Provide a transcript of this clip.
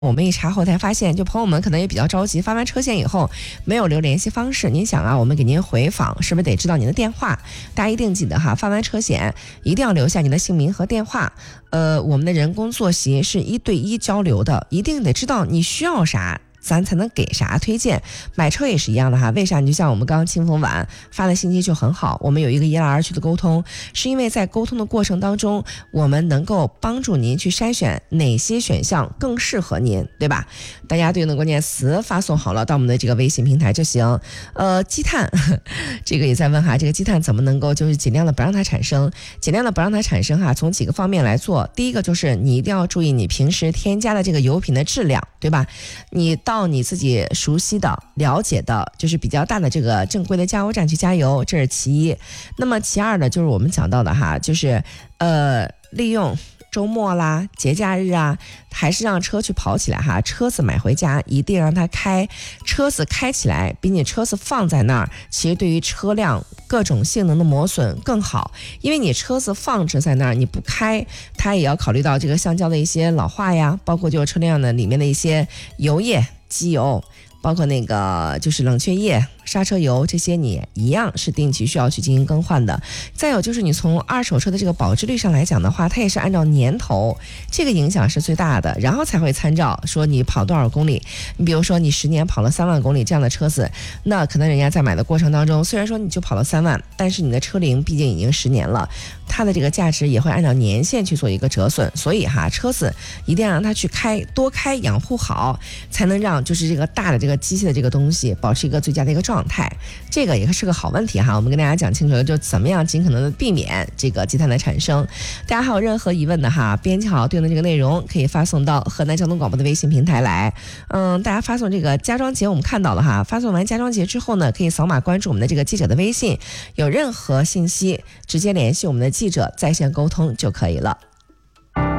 我们一查后台发现，就朋友们可能也比较着急，发完车险以后没有留联系方式。您想啊，我们给您回访，是不是得知道您的电话？大家一定记得哈，发完车险一定要留下您的姓名和电话。我们的人工作息是1对1交流的，一定得知道你需要啥，咱才能给啥推荐。买车也是一样的哈，为啥？你就像我们刚清风晚发的信息就很好，我们有一个一来二去的沟通，是因为在沟通的过程当中，我们能够帮助您去筛选哪些选项更适合您，对吧？大家对应的关键词发送好了到我们的这个微信平台就行。积碳，这个也在问哈，这个积碳怎么能够就是尽量的不让它产生？尽量的不让它产生哈，从几个方面来做。第一个就是你一定要注意你平时添加的这个油品的质量，对吧？你到你自己熟悉的、了解的，就是比较大的这个正规的加油站去加油，这是其一。那么其二呢，就是我们讲到的哈，就是利用周末啦、节假日啊，还是让车去跑起来哈。车子买回家一定让它开，车子开起来比你车子放在那儿，其实对于车辆各种性能的磨损更好。因为你车子放置在那儿，你不开，它也要考虑到这个橡胶的一些老化呀，包括就是车辆的里面的一些油液、机油，包括那个就是冷却液、刹车油，这些你一样是定期需要去进行更换的。再有就是你从二手车的这个保值率上来讲的话，它也是按照年头，这个影响是最大的，然后才会参照说你跑多少公里。你比如说你10年跑了3万公里这样的车子，那可能人家在买的过程当中，虽然说你就跑了3万，但是你的车龄毕竟已经10年了，它的这个价值也会按照年限去做一个折损。所以哈，车子一定要让它去开，多开养护好，才能让就是这个大的这个机械的这个东西保持一个最佳的一个状态。这个也是个好问题哈，我们跟大家讲清楚了，就怎么样尽可能的避免这个积碳的产生。大家还有任何疑问的哈，编辑好对应的这个内容，可以发送到河南交通广播的微信平台来。大家发送这个家装节我们看到了哈，发送完家装节之后呢，可以扫码关注我们的这个记者的微信，有任何信息直接联系我们的记者在线沟通就可以了。